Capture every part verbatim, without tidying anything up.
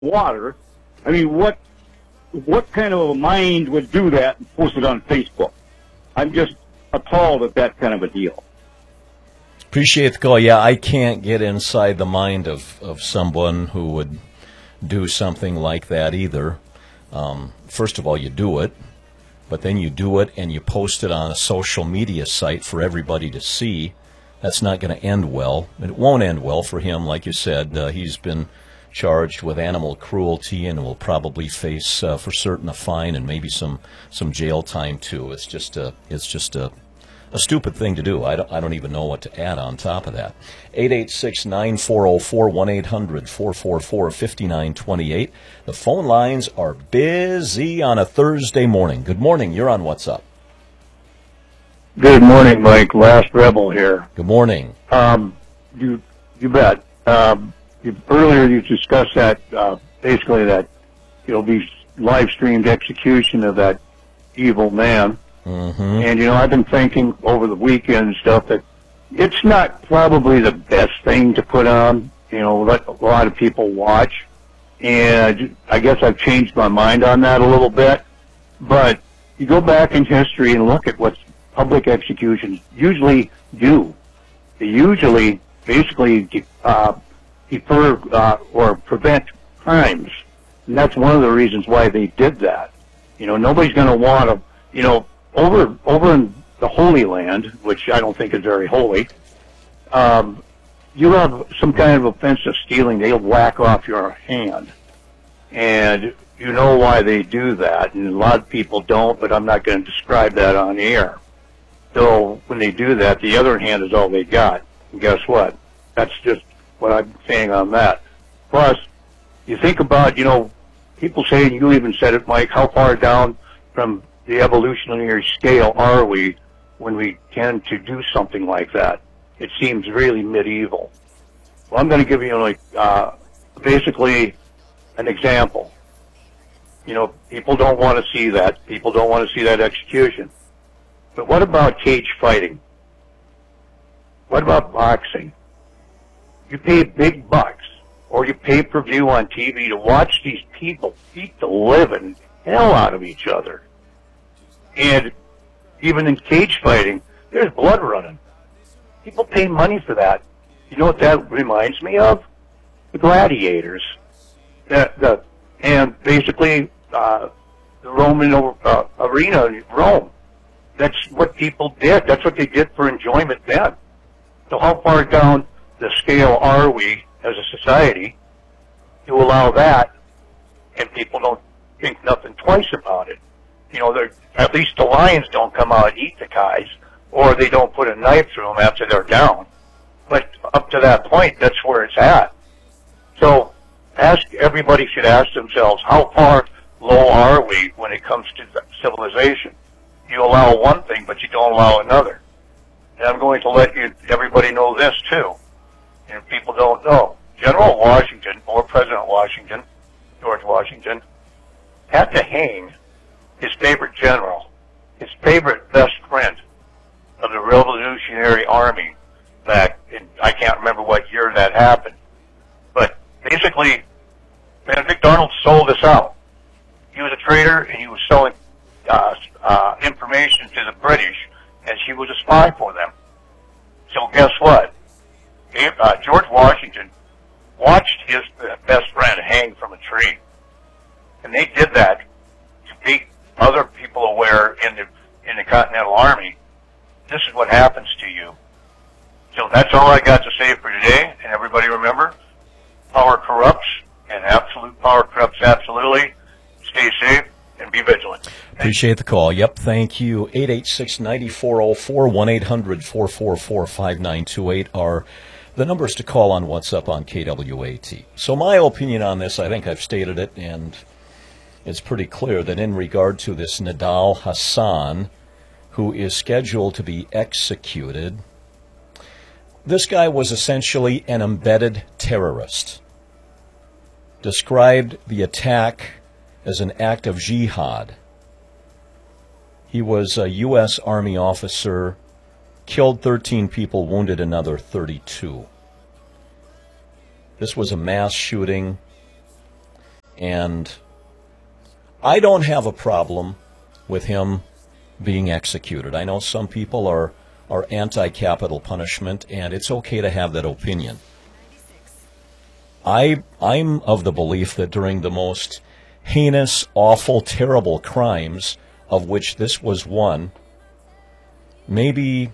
water. I mean, what what kind of a mind would do that and post it on Facebook? I'm just appalled at that kind of a deal. Appreciate the call. Yeah, I can't get inside the mind of, of someone who would do something like that either. Um, first of all, you do it, but then you do it and you post it on a social media site for everybody to see. That's not going to end well. It won't end well for him, like you said. Uh, he's been charged with animal cruelty and will probably face, uh, for certain, a fine and maybe some, some jail time too. It's just a, it's just a, a stupid thing to do. I don't, I don't even know what to add on top of that. eight eight six, nine four zero four, one eight hundred, four four four, five nine two eight. The phone lines are busy on a Thursday morning. Good morning. You're on What's Up. Good morning, Mike. Last Rebel here. Good morning. Um, you, you bet. Um, you, earlier you discussed that, uh, basically that it'll be live streamed execution of that evil man. Mm-hmm. And, you know, I've been thinking over the weekend and stuff that it's not probably the best thing to put on, you know, let a lot of people watch. And I guess I've changed my mind on that a little bit. But you go back in history and look at what public executions usually do. They usually basically uh, defer uh, or prevent crimes. And that's one of the reasons why they did that. You know, nobody's going to want to, you know, over over in the Holy Land, which I don't think is very holy, um, you have some kind of offensive stealing, they'll whack off your hand. And you know why they do that, and a lot of people don't, but I'm not going to describe that on the air. So when they do that, the other hand is all they got. And guess what? That's just what I'm saying on that. Plus, you think about, you know, people say, and you even said it, Mike, how far down from the evolutionary scale are we when we tend to do something like that? It seems really medieval. Well, I'm going to give you, like, uh, basically an example. You know, people don't want to see that. People don't want to see that execution. But what about cage fighting? What about boxing? You pay big bucks, or you pay per view on T V to watch these people beat the living hell out of each other. And even in cage fighting, there's blood running. People pay money for that. You know what that reminds me of? The gladiators. The, the, and basically, uh, the Roman uh, arena in Rome. That's what people did. That's what they did for enjoyment then. So how far down the scale are we as a society to allow that, and people don't think nothing twice about it? You know, they're, at least the lions don't come out and eat the guys, or they don't put a knife through them after they're down. But up to that point, that's where it's at. So ask, everybody should ask themselves, how far low are we when it comes to civilization? You allow one thing, but you don't allow another. And I'm going to let you, everybody know this too, and if people don't know. General Washington, or President Washington, George Washington, had to hang his favorite general, his favorite best friend of the Revolutionary Army back in, I can't remember what year that happened. But basically, Benedict Arnold sold us out. He was a traitor, and he was selling uh, uh, information to the British, and he was a spy for them. So guess what? Uh, George Washington watched his best friend hang from a tree. And they did that to make other people aware in the in the Continental Army, this is what happens to you. So that's all I got to say for today. And everybody remember, power corrupts, and absolute power corrupts absolutely. Stay safe and be vigilant. Appreciate the call. Yep, thank you. eight eight six, nine four zero four, one eight hundred, four four four, five nine two eight are the numbers to call on What's Up on K W A T. So my opinion on this, I think I've stated it, and it's pretty clear that in regard to this Nidal Hasan, who is scheduled to be executed, this guy was essentially an embedded terrorist. Described the attack as an act of jihad. He was a U S Army officer, killed thirteen people, wounded another thirty-two. This was a mass shooting. And I don't have a problem with him being executed. I know some people are, are anti-capital punishment, and it's okay to have that opinion. I, I'm of the belief that during the most heinous, awful, terrible crimes, of which this was one, maybe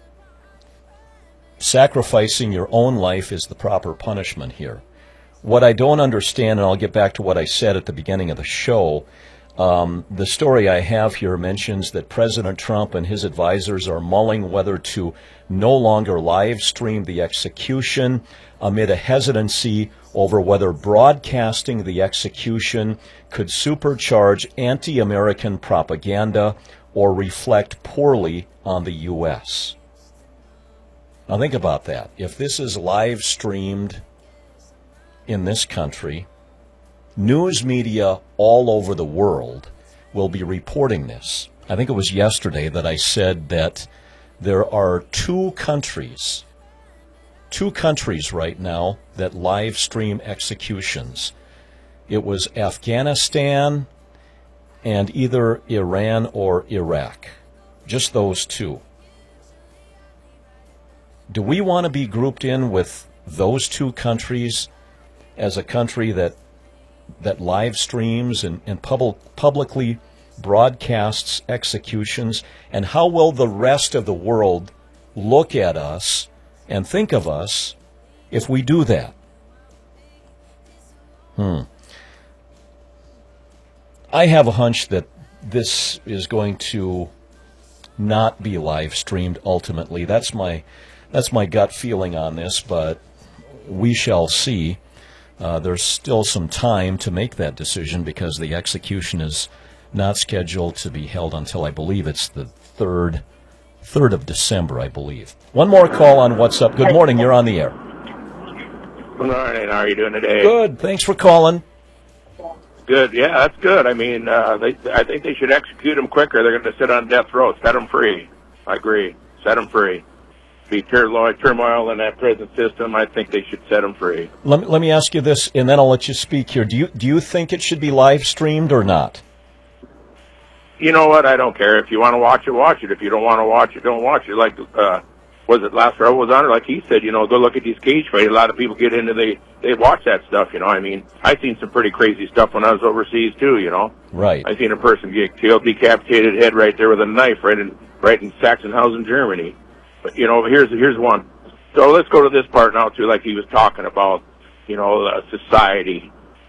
sacrificing your own life is the proper punishment here. What I don't understand, and I'll get back to what I said at the beginning of the show, um, the story I have here mentions that President Trump and his advisors are mulling whether to no longer live stream the execution amid a hesitancy over whether broadcasting the execution could supercharge anti-American propaganda or reflect poorly on the U S Now think about that. If this is live streamed in this country, news media all over the world will be reporting this. I think it was yesterday that I said that there are two countries, two countries right now that live stream executions. It was Afghanistan and either Iran or Iraq. Just those two. Do we want to be grouped in with those two countries as a country that that live streams and, and public, publicly broadcasts executions? And how will the rest of the world look at us and think of us if we do that? Hmm. I have a hunch that this is going to not be live streamed ultimately. That's my that's my gut feeling on this, but we shall see. Uh, there's still some time to make that decision because the execution is not scheduled to be held until, I believe, it's the third, third of December, I believe. One more call on What's Up. Good morning. You're on the air. Good morning. How are you doing today? Good. Thanks for calling. Good. Yeah, that's good. I mean, uh, they, I think they should execute them quicker. They're going to sit on death row. Set them free. I agree. Set them free. Be turmoil in that prison system. I think they should set them free. Let me, let me ask you this, and then I'll let you speak here. Do you do you think it should be live streamed or not? You know what? I don't care. If you want to watch it, watch it. If you don't want to watch it, don't watch it. Like, uh, was it last Rebel was on it? Like he said, you know, go look at these cage fights. A lot of people get into they they watch that stuff. You know, I mean, I seen some pretty crazy stuff when I was overseas too. You know, right? I seen a person get killed, decapitated head right there with a knife, right in right in Sachsenhausen, Germany. But, you know, here's here's one. So let's go to this part now, too, like he was talking about, you know, uh, society.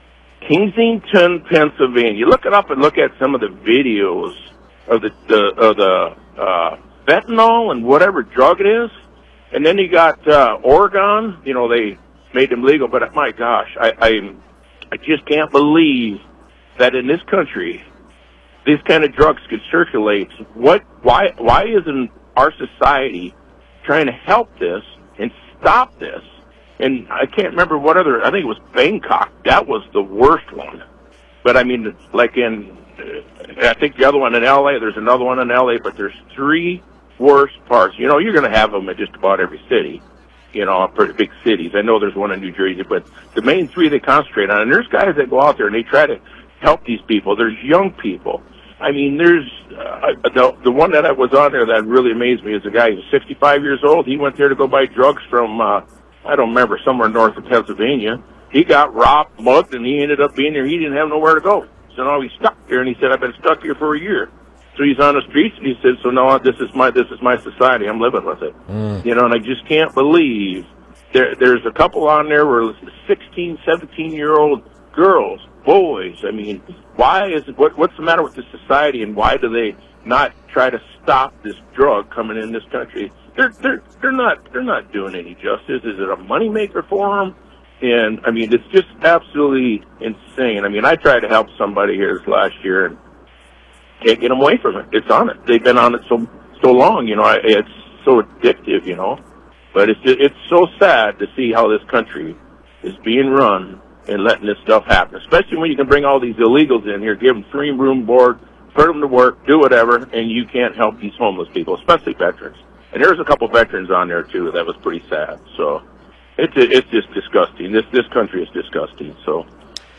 Kensington, Pennsylvania. Look it up and look at some of the videos of the, the, of the uh, fentanyl and whatever drug it is. And then you got uh, Oregon. You know, they made them legal. But, my gosh, I, I, I just can't believe that in this country these kind of drugs could circulate. What? Why? Why isn't our society trying to help this and stop this? And I can't remember what other, I think it was Bangkok. That was the worst one. But I mean, like in, uh, I think the other one in L A, there's another one in L A, but there's three worst parts. You know, you're going to have them in just about every city, you know, pretty big cities. I know there's one in New Jersey, but the main three they concentrate on. And there's guys that go out there and they try to help these people. There's young people. I mean, there's uh, the the one that I was on there that really amazed me is a guy who's sixty-five years old. He went there to go buy drugs from uh, I don't remember, somewhere north of Pennsylvania. He got robbed, mugged, and he ended up being there. He didn't have nowhere to go, so now he's stuck there. And he said, "I've been stuck here for a year." So he's on the streets, and he said, "So now this is my this is my society. I'm living with it." Mm. You know, and I just can't believe there there's a couple on there where sixteen, seventeen year old girls. Boys, I mean, why is it, what, what's the matter with the society, and why do they not try to stop this drug coming in this country? They're they're they're not they're not doing any justice. Is it a moneymaker for them? And I mean, it's just absolutely insane. I mean, I tried to help somebody here this last year and can't get them away from it. It's on it. They've been on it so so long. You know, I, it's so addictive. You know, but it's just, it's so sad to see how this country is being run and letting this stuff happen, especially when you can bring all these illegals in here, give them free room board, put them to work, do whatever, and you can't help these homeless people, especially veterans. And there's a couple veterans on there, too, that was pretty sad. So it's it's just disgusting. This this country is disgusting. So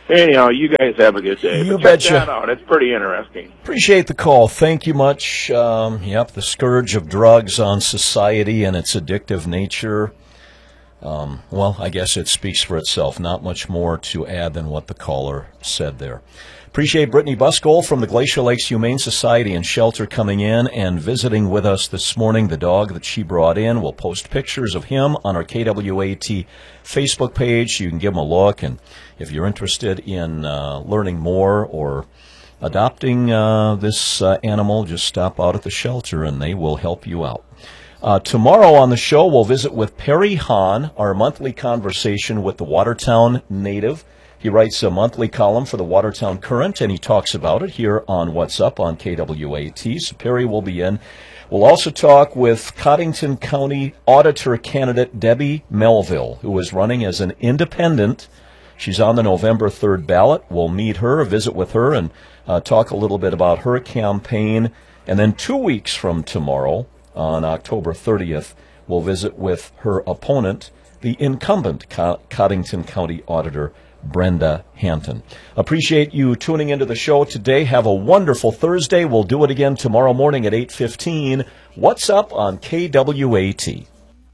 Anyhow, you guys have a good day. You but betcha. Check that out. It's pretty interesting. Appreciate the call. Thank you much. Um, yep, the scourge of drugs on society and its addictive nature. Um, well, I guess it speaks for itself. Not much more to add than what the caller said there. Appreciate Brittany Buskell from the Glacial Lakes Humane Society and Shelter coming in and visiting with us this morning. The dog that she brought in, we'll post pictures of him on our K W A T Facebook page. You can give him a look, and if you're interested in uh, learning more or adopting uh, this uh, animal, just stop out at the shelter and they will help you out. Uh, tomorrow on the show, we'll visit with Perry Hahn, our monthly conversation with the Watertown native. He writes a monthly column for the Watertown Current, and he talks about it here on What's Up on K W A T. So Perry will be in. We'll also talk with Cottington County Auditor candidate Debbie Melville, who is running as an independent. She's on the November third ballot. We'll meet her, visit with her, and uh, talk a little bit about her campaign. And then two weeks from tomorrow, on October thirtieth, we'll visit with her opponent, the incumbent Co- Cottington County Auditor, Brenda Hampton. Appreciate you tuning into the show today. Have a wonderful Thursday. We'll do it again tomorrow morning at eight fifteen. What's Up on K W A T.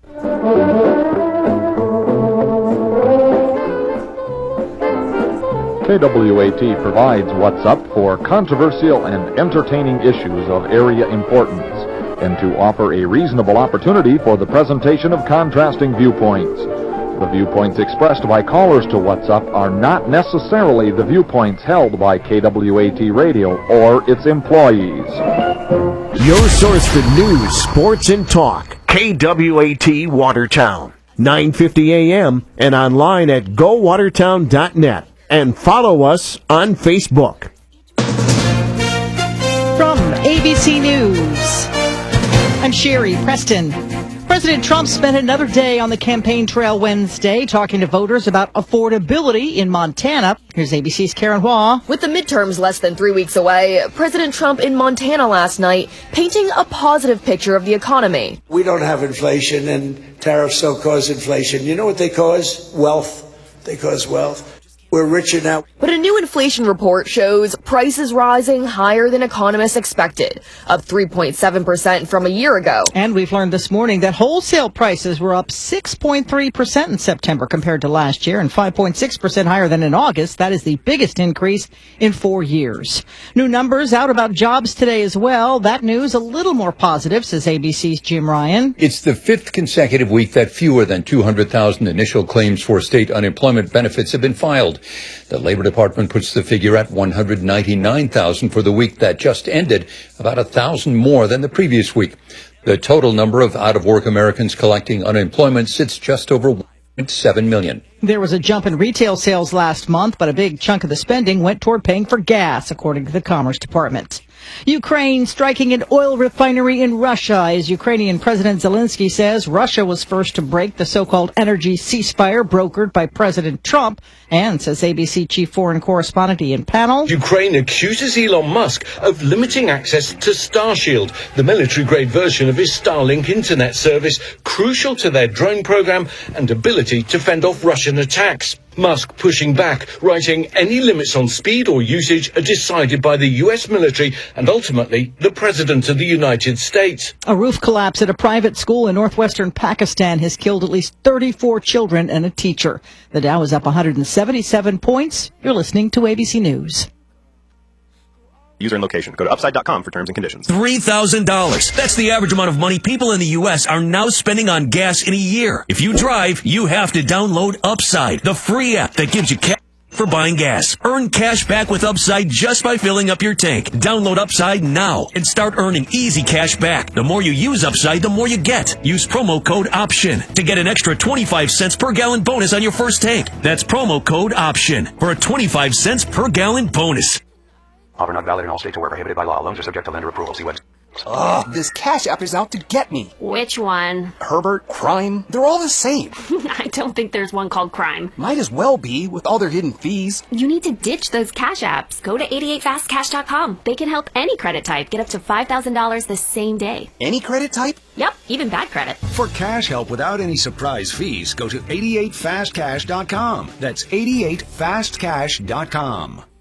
K W A T provides What's Up for controversial and entertaining issues of area importance, and to offer a reasonable opportunity for the presentation of contrasting viewpoints. The viewpoints expressed by callers to What's Up are not necessarily the viewpoints held by K W A T Radio or its employees. Your source for news, sports, and talk. K W A T Watertown. nine fifty a.m. and online at go watertown dot net. And follow us on Facebook. From A B C News, I'm Sherry Preston. President Trump spent another day on the campaign trail Wednesday talking to voters about affordability in Montana. Here's A B C's Karen Hua. With the midterms less than three weeks away, President Trump in Montana last night painting a positive picture of the economy. We don't have inflation, and tariffs don't cause inflation. You know what they cause? Wealth. They cause wealth. We're richer now. But a new inflation report shows prices rising higher than economists expected, up three point seven percent from a year ago. And we've learned this morning that wholesale prices were up six point three percent in September compared to last year and five point six percent higher than in August. That is the biggest increase in four years. New numbers out about jobs today as well. That news a little more positive, says A B C's Jim Ryan. It's the fifth consecutive week that fewer than two hundred thousand initial claims for state unemployment benefits have been filed. The Labor Department puts the figure at one hundred ninety-nine thousand for the week that just ended, about a thousand more than the previous week. The total number of out-of-work Americans collecting unemployment sits just over one point seven million. There was a jump in retail sales last month, but a big chunk of the spending went toward paying for gas, according to the Commerce Department. Ukraine striking an oil refinery in Russia, as Ukrainian President Zelensky says Russia was first to break the so-called energy ceasefire brokered by President Trump, and says A B C chief foreign correspondent Ian Pannell. Ukraine accuses Elon Musk of limiting access to Starshield, the military-grade version of his Starlink internet service, crucial to their drone program and ability to fend off Russian attacks. Musk pushing back, writing any limits on speed or usage are decided by the U S military and ultimately the President of the United States. A roof collapse at a private school in northwestern Pakistan has killed at least thirty-four children and a teacher. The Dow is up one hundred seventy-seven points. You're listening to A B C News. User and location. Go to upside dot com for terms and conditions. three thousand dollars. That's the average amount of money people in the U S are now spending on gas in a year. If you drive, you have to download Upside, the free app that gives you cash for buying gas. Earn cash back with Upside just by filling up your tank. Download Upside now and start earning easy cash back. The more you use Upside, the more you get. Use promo code OPTION to get an extra twenty-five cents per gallon bonus on your first tank. That's promo code OPTION for a twenty-five cents per gallon bonus. Offer not valid in all states or where prohibited by law. Loans are subject to lender approval. See website. Ugh, this Cash App is out to get me. Which one? Herbert, Crime, they're all the same. I don't think there's one called Crime. Might as well be, with all their hidden fees. You need to ditch those Cash Apps. Go to eighty-eight fast cash dot com. They can help any credit type get up to five thousand dollars the same day. Any credit type? Yep, even bad credit. For cash help without any surprise fees, go to eighty-eight fast cash dot com. That's eighty-eight fast cash dot com.